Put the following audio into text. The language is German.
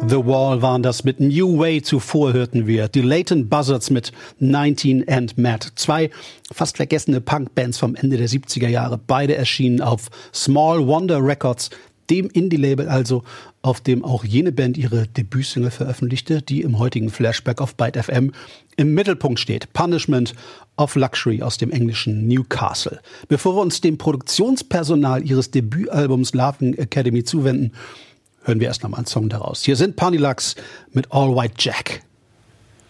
The Wall waren das mit New Way. Zuvor hörten wir die Leighton Buzzards mit 19 and Mad. 2 fast vergessene Punkbands vom Ende der 70er Jahre. Beide erschienen auf Small Wonder Records, dem Indie-Label also, auf dem auch jene Band ihre Debütsingle veröffentlichte, die im heutigen Flashback auf Byte FM im Mittelpunkt steht. Punishment of Luxury aus dem englischen Newcastle. Bevor wir uns dem Produktionspersonal ihres Debütalbums Laughing Academy zuwenden, hören wir erst noch mal einen Song daraus. Hier sind Punilux mit All White Jack.